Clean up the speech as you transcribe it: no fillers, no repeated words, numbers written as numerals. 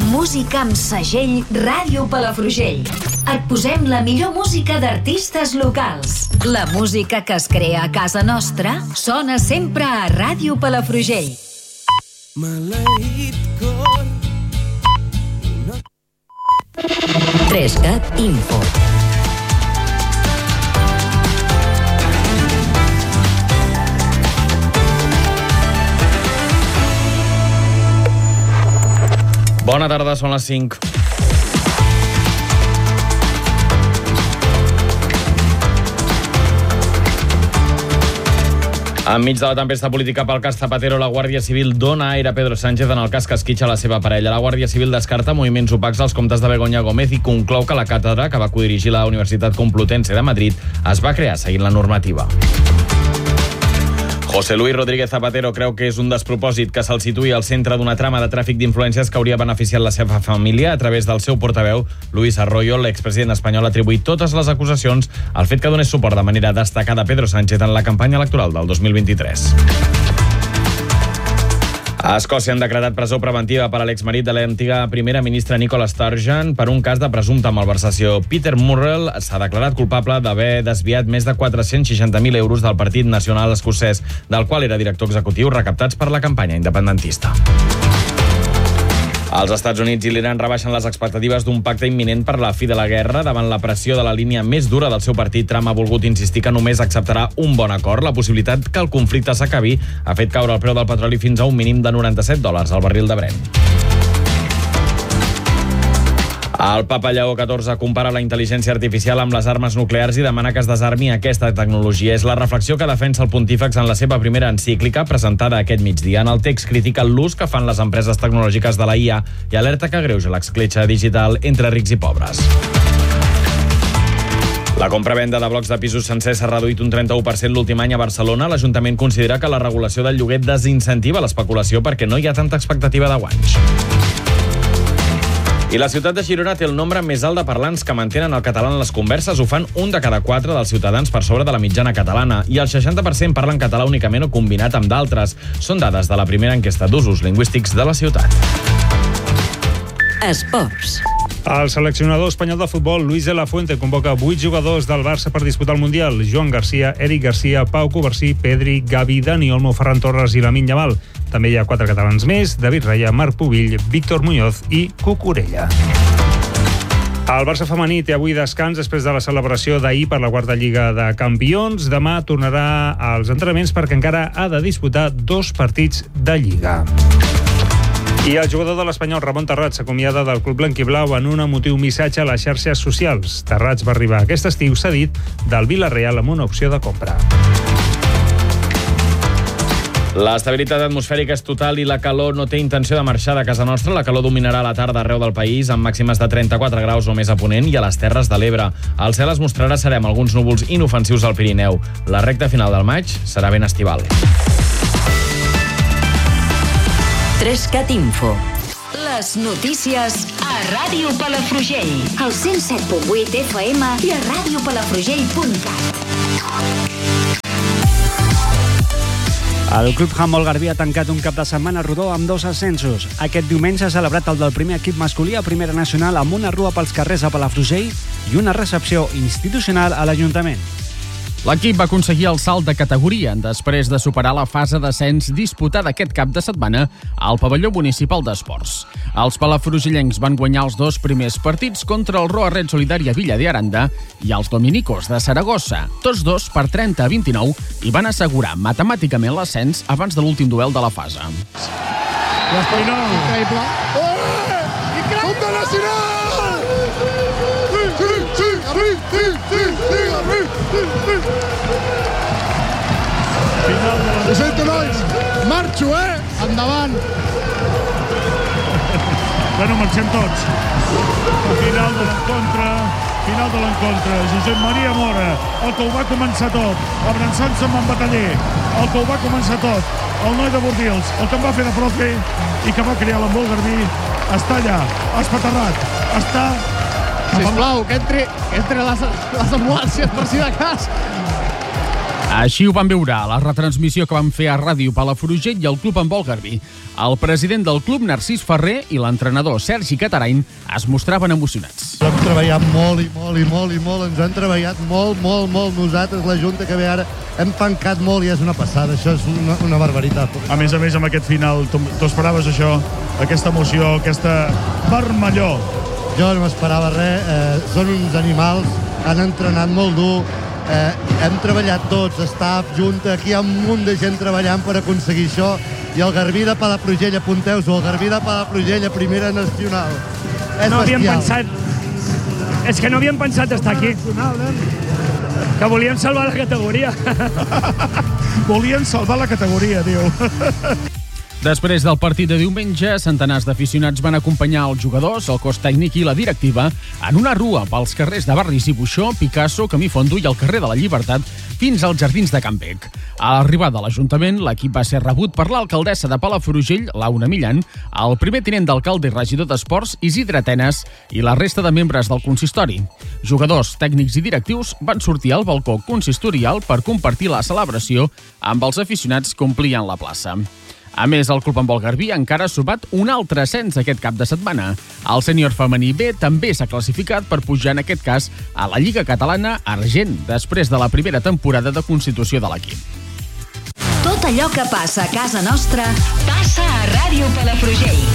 Música amb segell Ràdio Palafrugell. Et posem la millor música d'artistes locals. La música que es crea a casa nostra sona sempre a Ràdio Palafrugell. Maleït cor. 3CAT Info. Bona tarda, són les 5. Enmig de la tempesta política pel cas Zapatero, la Guàrdia Civil dona aire a Pedro Sánchez en el cas que esquitxa la seva parella. La Guàrdia Civil descarta moviments opacs als comptes de Begoña Gómez i conclou que la càtedra que va codirigir la Universitat Complutense de Madrid es va crear seguint la normativa. José Luis Rodríguez Zapatero creu que és un despropòsit que se'l situï al centre d'una trama de tràfic d'influències que hauria beneficiat la seva família. A través del seu portaveu, Luis Arroyo, l'expresident espanyol ha atribuït totes les acusacions al fet que donés suport de manera destacada a Pedro Sánchez en la campanya electoral del 2023. A Escòcia han decretat presó preventiva per a l'exmarit de l'antiga primera ministra Nicola Sturgeon per un cas de presumpta malversació. Peter Murrell s'ha declarat culpable d'haver desviat més de 460.000 euros del Partit Nacional Escocès, del qual era director executiu, recaptats per la campanya independentista. Els Estats Units i l'Iran rebaixen les expectatives d'un pacte imminent per la fi de la guerra. Davant la pressió de la línia més dura del seu partit, Trump ha volgut insistir que només acceptarà un bon acord. La possibilitat que el conflicte s'acabi ha fet caure el preu del petroli fins a un mínim de $97 al barril de Brent. El papa Lleó XIV compara la intel·ligència artificial amb les armes nuclears i demana que es desarmi aquesta tecnologia. És la reflexió que defensa el pontífex en la seva primera encíclica, presentada aquest migdia. En el text critica l'ús que fan les empreses tecnològiques de la IA i alerta que agreuja l'escletxa digital entre rics i pobres. La compra-venda de blocs de pisos sencers s'ha reduït un 31% l'últim any a Barcelona. L'Ajuntament considera que la regulació del lloguer desincentiva l'especulació perquè no hi ha tanta expectativa de guanys. I la ciutat de Girona té el nombre més alt de parlants que mantenen el català en les converses. Ho fan 1 de cada 4 dels ciutadans per sobre de la mitjana catalana i el 60% parlen català únicament o combinat amb d'altres. Són dades de la primera enquesta d'usos lingüístics de la ciutat. Esports. El seleccionador espanyol de futbol, Luis de la Fuente, convoca 8 jugadors del Barça per disputar el Mundial. Joan Garcia, Eric Garcia, Pau Covarsí, Pedri, Gavi, Dani Olmo, Ferran Torres i Lamine Yamal. També hi ha 4 catalans més: David Raya, Marc Pubill, Víctor Muñoz i Cucurella. El Barça femení té avui descans després de la celebració d'ahir per la quarta Lliga de Campions. Demà tornarà als entrenaments perquè encara ha de disputar 2 partits de Lliga. I el jugador de l'Espanyol, Ramon Terrats, s'acomiada del club blanquiblau en un emotiu missatge a les xarxes socials. Terrats va arribar aquest estiu cedit del Villarreal amb una opció de compra. L'estabilitat atmosfèrica és total i la calor no té intenció de marxar de casa nostra. La calor dominarà a la tarda arreu del país, amb màximes de 34 graus o més a Ponent i a les Terres de l'Ebre. El cel es mostrarà serè amb alguns núvols inofensius al Pirineu. La recta final del maig serà ben estival. 3CAT Info. Les notícies a Ràdio Palafrugell, al 107.8 FM i a radiopalafrugell.cat. El Club Handbol Garbí ha tancat un cap de setmana rodó amb 2 ascensos. Aquest diumenge s'ha celebrat el del primer equip masculí a Primera Nacional amb una rua pels carrers a Palafrugell i una recepció institucional a l'Ajuntament. L'equip va aconseguir el salt de categoria després de superar la fase d'ascens disputada aquest cap de setmana al pavelló municipal d'esports. Els palafrugellencs van guanyar els 2 primers partits contra el Roa Red Solidària Villa de Aranda i els dominicos de Saragossa, tots 2 per 30-29, i van assegurar matemàticament l'ascens abans de l'últim duel de la fase. L'Espanyol! Increïble! Increïble! Internacional! Ho sento, nois! Marxo, Endavant! Bueno, marxem tots. Final de l'encontre. Josep Maria Mora, el que ho va començar tot, abrançant-se amb en Bataller, el que ho va començar tot, el noi de Bordils, el que em va fer de profe i que va crear l'handbol Garbí, està allà, espaterrat, està... Sisplau, que entri les ambulàncies per si de cas. Així ho van veure a la retransmissió que van fer a Ràdio Palafrugell i el Club Handbol Garbí. El president del club, Narcís Ferrer, i l'entrenador Sergi Catarain es mostraven emocionats. Hem treballat molt i molt i molt i molt, ens han treballat molt nosaltres, la Junta que ve ara, hem pencat molt i és una passada, això és una barbaritat. A més, amb aquest final, tu esperaves això, aquesta emoció, aquesta vermellor? Jo no m'esperava res, són uns animals, han entrenat molt dur, hem treballat tots, staff, Junta, aquí hi ha un munt de gent treballant per aconseguir això, i el Garbí de Palafrugell, apunteu-s'ho, el Garbí de Palafrugell a primera nacional. És no havíem bestial. pensat, és que no havíem pensat estar aquí, que volíem salvar la categoria. Volien salvar la categoria, diu. Després del partit de diumenge, centenars d'aficionats van acompanyar els jugadors, el cos tècnic i la directiva en una rua pels carrers de Barris i Buixó, Picasso, Camí Fondo i el carrer de la Llibertat fins als jardins de Can Bec. A l'arribada de l'Ajuntament, l'equip va ser rebut per l'alcaldessa de Palafrugell, Laura Millan, el primer tinent d'alcalde i regidor d'Esports, Isidre Atenes, i la resta de membres del consistori. Jugadors, tècnics i directius van sortir al balcó consistorial per compartir la celebració amb els aficionats que omplien la plaça. A més, el Club Handbol Garbí encara ha sumat un altre ascens aquest cap de setmana. El sènior femení B també s'ha classificat per pujar, en aquest cas, a la Lliga Catalana Argent, després de la primera temporada de constitució de l'equip. Tot allò que passa a casa nostra passa a Ràdio Palafrugell.